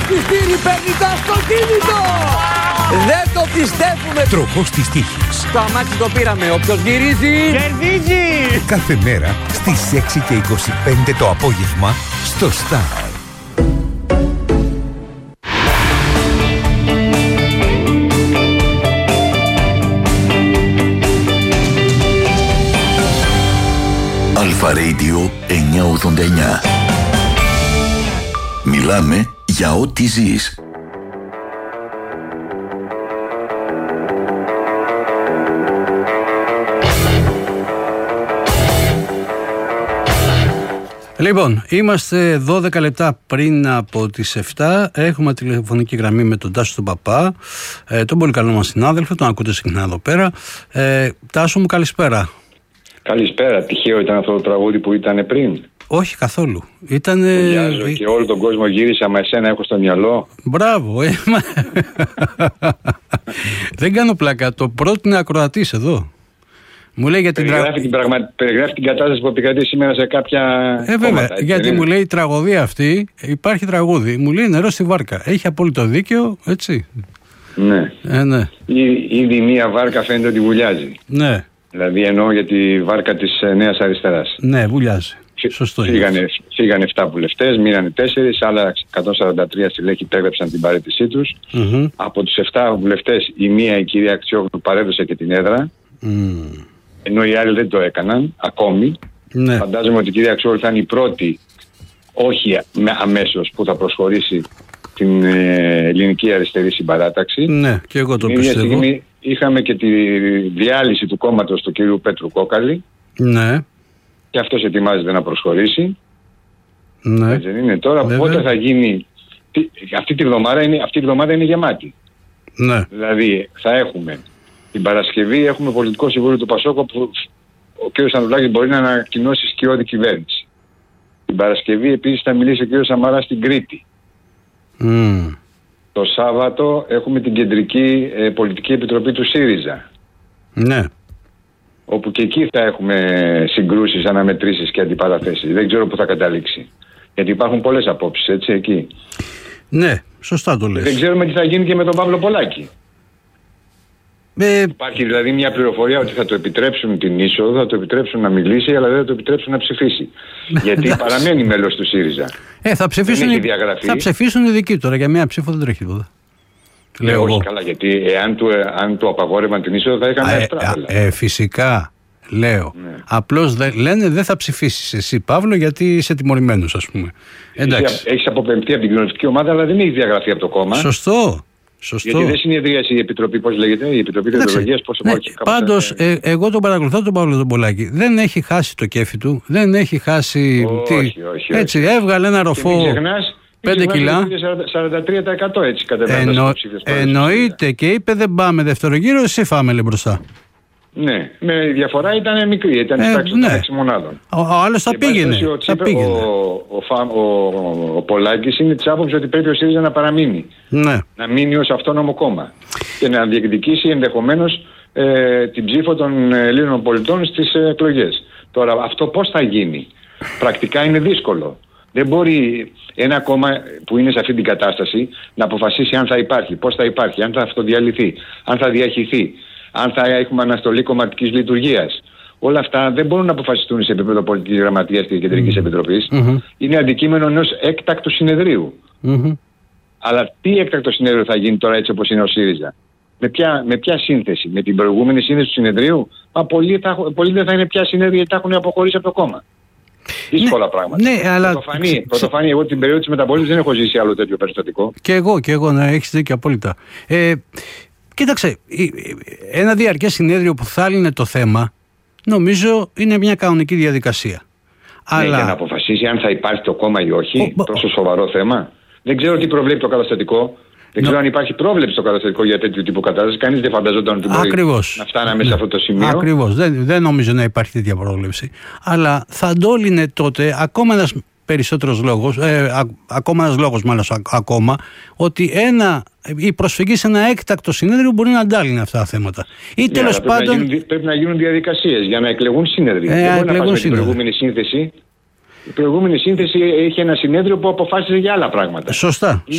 Στήρι παίρνει το αυτοκίνητο! Δεν το πιστεύουμε! Τροχός της τύχης. Το αμάξι το πήραμε, όποιος γυρίζει κερδίζει! Κάθε μέρα στις 6:25 το απόγευμα στο Star. Αλφα Radio 989. Μιλάμε για ό,τι ζεις. Λοιπόν, είμαστε 12 λεπτά πριν από τις 7. Έχουμε τηλεφωνική γραμμή με τον Τάσο τον Παπά, τον πολύ καλό μας συνάδελφο, τον ακούτε συχνά εδώ πέρα. Τάσο μου, καλησπέρα. Καλησπέρα. Τυχαίο ήταν αυτό το τραγούδι που ήταν πριν? Όχι καθόλου. Ήταν. Και όλο τον κόσμο γύρισα, μα εσένα έχω στο μυαλό. Μπράβο. Δεν κάνω πλάκα. Το πρότεινε ακροατής εδώ. Μου λέει για την περιγράφει την κατάσταση που επικρατεί σήμερα σε κάποια. Βέβαια, κόμματα, γιατί μου λέει η τραγωδία αυτή, υπάρχει τραγούδι. Μου λέει νερό στη βάρκα. Έχει απόλυτο δίκιο, έτσι. Ναι. Ναι. Ήδη μία βάρκα φαίνεται ότι βουλιάζει. Ναι. Δηλαδή εννοώ για τη βάρκα της Νέας Αριστεράς. Ναι, βουλιάζει. Σωστό. Φύγανε 7 βουλευτές, μείνανε 4, άλλα 143 στελέχη υπέγραψαν την παραίτησή τους. Mm-hmm. Από τους 7 βουλευτές, η μία, η κυρία Αξιόγλου, παρέδωσε και την έδρα. Ενώ οι άλλοι δεν το έκαναν ακόμη. Ναι. Φαντάζομαι ότι η κυρία Αξιόγλου θα είναι η πρώτη, όχι αμέσως, που θα προσχωρήσει την ελληνική αριστερή συμπαράταξη. Ναι, και εγώ το πιστεύω. Μια στιγμή είχαμε και τη διάλυση του κόμματος του κυρίου Πέτρου Κόκαλη. Ναι. Και αυτός ετοιμάζεται να προσχωρήσει. Ναι. Δεν είναι τώρα. Βέβαια. Πότε θα γίνει? Αυτή τη βδομάδα είναι γεμάτη. Ναι. Δηλαδή θα έχουμε την Παρασκευή, έχουμε πολιτικό συμβούλιο του Πασόκο που ο κ. Ανδρουλάκης μπορεί να ανακοινώσει σκιώδη κυβέρνηση. Την Παρασκευή επίσης θα μιλήσει ο κ. Σαμαράς στην Κρήτη. Το Σάββατο έχουμε την Κεντρική Πολιτική Επιτροπή του ΣΥΡΙΖΑ. Ναι. Όπου και εκεί θα έχουμε συγκρούσεις, αναμετρήσεις και αντιπαραθέσεις. Δεν ξέρω πού θα καταλήξει. Γιατί υπάρχουν πολλές απόψεις, έτσι, εκεί. Ναι, σωστά το λες. Δεν ξέρουμε τι θα γίνει και με τον Παύλο Πολάκη. Υπάρχει δηλαδή μια πληροφορία ότι θα το επιτρέψουν την είσοδο, θα το επιτρέψουν να μιλήσει, αλλά δεν θα το επιτρέψουν να ψηφίσει. Γιατί παραμένει μέλος του ΣΥΡΙΖΑ. Θα ψηφίσουν οι δικοί τώρα, για μία ψήφο δεν τρέχει τίποτα. Λέω όχι καλά, γιατί αν του απαγόρευαν την είσοδο θα είχαν εύστρα. Φυσικά, λέω. Ναι. Απλώς λένε δεν θα ψηφίσεις εσύ, Παύλο, γιατί είσαι τιμωρημένος, ας πούμε. Έχεις αποπεμφθεί από την κοινωνιστική ομάδα, αλλά δεν έχει διαγραφεί από το κόμμα. Σωστό. Γιατί δεν συνεδρίασε η Επιτροπή, πώς λέγεται, η Επιτροπή Διοντολογίας, πώς πάντως, εγώ τον παρακολουθώ τον Παύλο τον Πολάκη. Δεν έχει χάσει το κέφι του, δεν έχει χάσει. Όχι. Έτσι, έβγαλε ένα ροφό 5 κιλά. 43% έτσι κατεβαίνοντας. Εννοείται, και είπε δεν πάμε δεύτερο γύρο, εσύ φάμε λέει μπροστά. Ναι, με διαφορά ήταν μικρή, ήταν στην τάξη των 6 μονάδων. Ο άλλος θα πήγαινε. Ο Πολάκης είναι της άποψης ότι πρέπει ο ΣΥΡΙΖΑ να παραμείνει. Ναι. Να μείνει ως αυτόνομο κόμμα. Και να διεκδικήσει ενδεχομένως την ψήφο των Ελλήνων πολιτών στις εκλογές. Τώρα αυτό πώς θα γίνει? Πρακτικά είναι δύσκολο. Δεν μπορεί ένα κόμμα που είναι σε αυτή την κατάσταση να αποφασίσει αν θα υπάρχει, πώς θα υπάρχει, αν θα αυτοδιαλυθεί, αν θα διαχυθεί, αν θα έχουμε αναστολή κομματικής λειτουργίας. Όλα αυτά δεν μπορούν να αποφασιστούν σε επίπεδο πολιτικής γραμματείας και κεντρικής επιτροπής. Είναι αντικείμενο ενός έκτακτου συνεδρίου. Αλλά τι έκτακτο συνέδριο θα γίνει τώρα έτσι όπως είναι ο ΣΥΡΙΖΑ? Με ποια σύνθεση? Με την προηγούμενη σύνθεση του συνεδρίου? Πολλοί δεν θα είναι πια συνέδρια γιατί τα έχουν αποχωρήσει από το κόμμα. Δύσκολα πράγματα. Ναι, αλλά... Πρωτοφανή, εγώ την περίοδο της μεταπολίτευσης δεν έχω ζήσει άλλο τέτοιο περιστατικό. Και εγώ, ναι, έχεις δίκιο απόλυτα. Κοίταξε, ένα διαρκές συνέδριο που θα λύνε το θέμα, νομίζω είναι μια κανονική διαδικασία. Ναι, αλλά... για να αποφασίσει αν θα υπάρχει το κόμμα ή όχι, τόσο σοβαρό θέμα. Δεν ξέρω τι προβλέπει το καταστατικό. Δεν ξέρω αν υπάρχει πρόβλεψη στο καταστατικό για τέτοιου τύπου κατάσταση. Κανείς δεν φανταζόταν ότι μπορεί να φτάναμε σε αυτό το σημείο. Ακριβώς. Δεν νομίζω να υπάρχει τέτοια πρόβλεψη. Αλλά θα το λύνε τότε ακόμα ένας περισσότερος λόγος, ακόμα ένας λόγος μάλλον ακόμα, ότι η προσφυγή σε ένα έκτακτο συνέδριο μπορεί να αντάλληνε αυτά τα θέματα. Ή τέλος πάντων. Πρέπει να γίνουν διαδικασίες για να εκλεγούν συνέδρια. Δεν μπορεί να πας με την προηγούμενη σύνθεση. Η προηγούμενη σύνθεση είχε ένα συνέδριο που αποφάσισε για άλλα πράγματα. Σωστά.